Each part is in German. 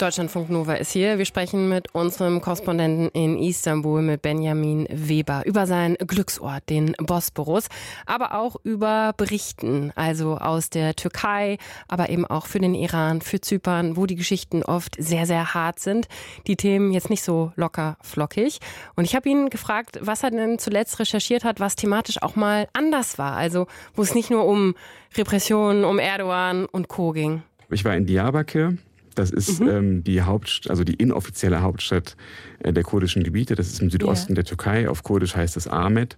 Deutschlandfunk Nova ist hier. Wir sprechen mit unserem Korrespondenten in Istanbul, mit Benjamin Weber, über seinen Glücksort, den Bosporus, aber auch über Berichten, also aus der Türkei, aber eben auch für den Iran, für Zypern, wo die Geschichten oft sehr, sehr hart sind. Die Themen jetzt nicht so locker flockig. Und ich habe ihn gefragt, was er denn zuletzt recherchiert hat, was thematisch auch mal anders war. Also wo es nicht nur um Repressionen, um Erdogan und Co. ging. Ich war in Diyarbakır. Das ist die inoffizielle Hauptstadt der kurdischen Gebiete. Das ist im Südosten der Türkei. Auf Kurdisch heißt es Ahmet.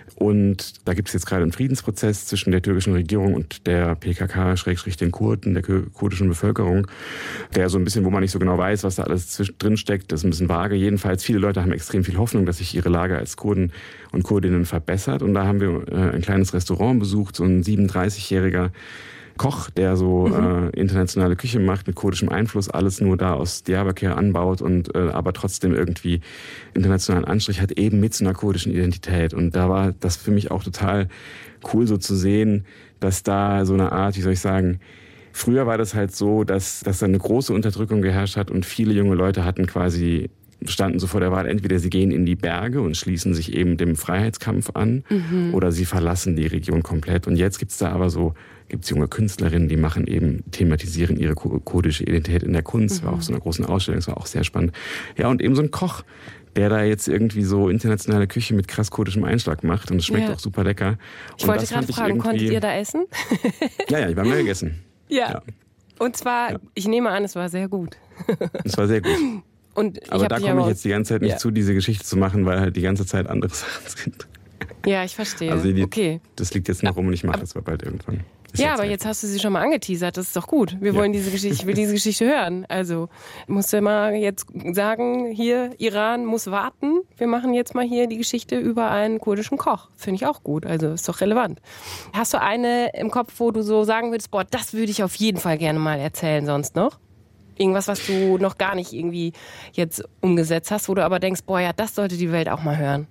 Und da gibt es jetzt gerade einen Friedensprozess zwischen der türkischen Regierung und der PKK, den Kurden, der kurdischen Bevölkerung, der so ein bisschen, wo man nicht so genau weiß, was da alles drin steckt, das ist ein bisschen vage. Jedenfalls, viele Leute haben extrem viel Hoffnung, dass sich ihre Lage als Kurden und Kurdinnen verbessert. Und da haben wir ein kleines Restaurant besucht, so ein 37-jähriger Koch, der so internationale Küche macht mit kurdischem Einfluss, alles nur da aus Diyarbakır anbaut und aber trotzdem irgendwie internationalen Anstrich hat, eben mit so einer kurdischen Identität. Und da war das für mich auch total cool so zu sehen, dass da so eine Art, wie soll ich sagen, früher war das halt so, dass da eine große Unterdrückung geherrscht hat und viele junge Leute standen so vor der Wahl, entweder sie gehen in die Berge und schließen sich eben dem Freiheitskampf an oder sie verlassen die Region komplett. Und jetzt gibt's junge Künstlerinnen, die thematisieren ihre kurdische Identität in der Kunst, war auch so einer großen Ausstellung, das war auch sehr spannend. Ja, und eben so ein Koch, der da jetzt irgendwie so internationale Küche mit krass kurdischem Einschlag macht und es schmeckt auch super lecker. Ich wollte gerade fragen, konntet ihr da essen? Ja, wir haben da gegessen. Ja. Und zwar, ich nehme an, es war sehr gut. Es war sehr gut. Aber da komme ich jetzt die ganze Zeit nicht zu, diese Geschichte zu machen, weil halt die ganze Zeit andere Sachen sind. Ja, ich verstehe. Also das liegt jetzt noch rum und ich mache das bald irgendwann. Aber jetzt hast du sie schon mal angeteasert, das ist doch gut. Ich will diese Geschichte hören. Also musst du mal jetzt sagen, hier, Iran muss warten. Wir machen jetzt mal hier die Geschichte über einen kurdischen Koch. Finde ich auch gut, also ist doch relevant. Hast du eine im Kopf, wo du so sagen würdest, boah, das würde ich auf jeden Fall gerne mal erzählen sonst noch? Irgendwas, was du noch gar nicht irgendwie jetzt umgesetzt hast, wo du aber denkst, boah, ja, das sollte die Welt auch mal hören.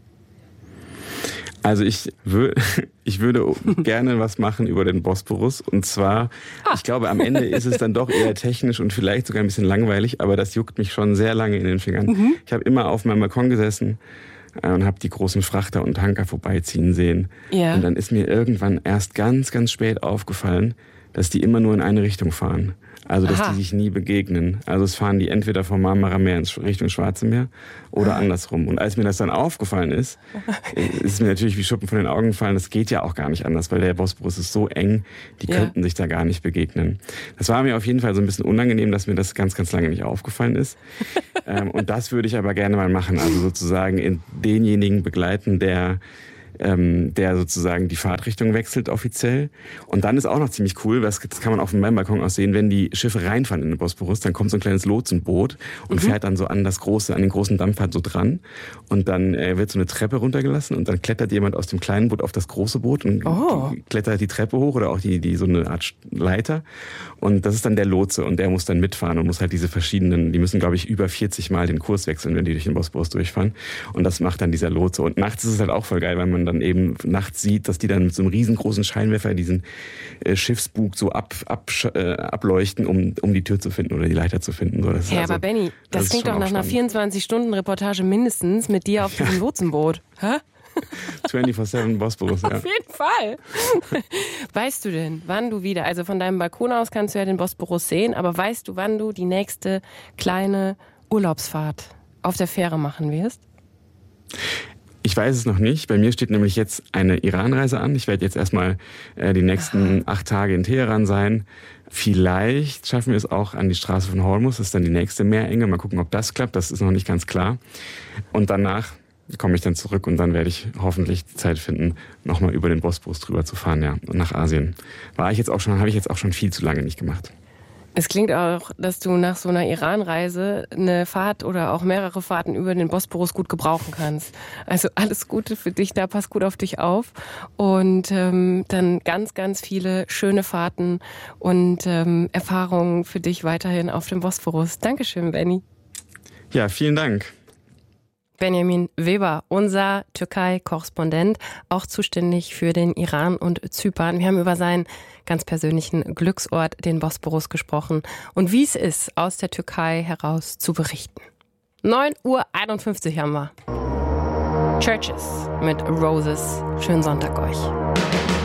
Also ich würde gerne was machen über den Bosporus. Und zwar, ich glaube, am Ende ist es dann doch eher technisch und vielleicht sogar ein bisschen langweilig, aber das juckt mich schon sehr lange in den Fingern. Ich habe immer auf meinem Balkon gesessen und habe die großen Frachter und Tanker vorbeiziehen sehen. Ja. Und dann ist mir irgendwann erst ganz, ganz spät aufgefallen, dass die immer nur in eine Richtung fahren. Also, dass die sich nie begegnen. Also, es fahren die entweder vom Marmara Meer in Richtung Schwarze Meer oder andersrum. Und als mir das dann aufgefallen ist es mir natürlich wie Schuppen von den Augen gefallen, das geht ja auch gar nicht anders, weil der Bosporus ist so eng, die könnten sich da gar nicht begegnen. Das war mir auf jeden Fall so ein bisschen unangenehm, dass mir das ganz, ganz lange nicht aufgefallen ist. Und das würde ich aber gerne mal machen. Also sozusagen denjenigen begleiten, der sozusagen die Fahrtrichtung wechselt offiziell. Und dann ist auch noch ziemlich cool, das kann man auch von meinem Balkon aus sehen, wenn die Schiffe reinfahren in den Bosporus, dann kommt so ein kleines Lotsenboot und fährt dann so an den großen Dampfer so dran. Und dann wird so eine Treppe runtergelassen und dann klettert jemand aus dem kleinen Boot auf das große Boot und klettert die Treppe hoch oder auch die so eine Art Leiter. Und das ist dann der Lotse und der muss dann mitfahren und muss halt die müssen, glaube ich, über 40 Mal den Kurs wechseln, wenn die durch den Bosporus durchfahren. Und das macht dann dieser Lotse. Und nachts ist es halt auch voll geil, weil man dann eben nachts sieht, dass die dann mit so einem riesengroßen Scheinwerfer diesen Schiffsbug so ableuchten, um die Tür zu finden oder die Leiter zu finden. So, aber Benni, das klingt doch nach einer 24-Stunden-Reportage mindestens mit dir auf diesem Lotsenboot. Hä? 24/7 Bosporus, ja. Auf jeden Fall. Weißt du denn, wann du wieder, also von deinem Balkon aus kannst du ja den Bosporus sehen, aber weißt du, wann du die nächste kleine Urlaubsfahrt auf der Fähre machen wirst? Ich weiß es noch nicht. Bei mir steht nämlich jetzt eine Iran-Reise an. Ich werde jetzt erstmal die nächsten 8 Tage in Teheran sein. Vielleicht schaffen wir es auch an die Straße von Hormuz. Das ist dann die nächste Meerenge. Mal gucken, ob das klappt. Das ist noch nicht ganz klar. Und danach komme ich dann zurück und dann werde ich hoffentlich die Zeit finden, nochmal über den Bosporus drüber zu fahren, ja, und nach Asien. Habe ich jetzt auch schon viel zu lange nicht gemacht. Es klingt auch, dass du nach so einer Iran-Reise eine Fahrt oder auch mehrere Fahrten über den Bosporus gut gebrauchen kannst. Also alles Gute für dich, da pass gut auf dich auf. Und dann ganz, ganz viele schöne Fahrten und Erfahrungen für dich weiterhin auf dem Bosporus. Dankeschön, Benni. Ja, vielen Dank. Benjamin Weber, unser Türkei-Korrespondent, auch zuständig für den Iran und Zypern. Wir haben über seinen ganz persönlichen Glücksort, den Bosporus, gesprochen und wie es ist, aus der Türkei heraus zu berichten. 9:51 Uhr haben wir. Churches mit Roses. Schönen Sonntag euch.